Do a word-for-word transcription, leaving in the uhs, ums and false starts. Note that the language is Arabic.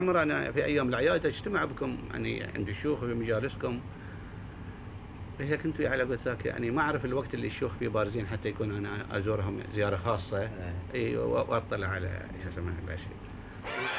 عمر أنا في أيام الأعياد أجتمع بكم يعني عند الشيوخ في مجالسكم، ليش كنت ويا على قلت لك يعني ما أعرف الوقت اللي الشيوخ فيه بارزين حتى يكون أنا أزورهم زيارة خاصة. إيه. إي وأطلع على شو اسمه الأشياء.